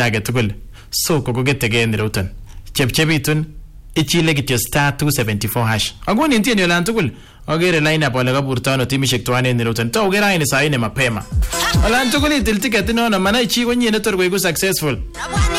age tugul. So kokoketege en ireuton. Chepchepitun ichile kityo star 274 hash. Agoni ntieni olan tugul. Agere line up ole kaburto ano timishek tuan en ireuton. To ugera ini saa ine mapema. Olan tugul itil ticket inono manai chi konyi netor koiku successful.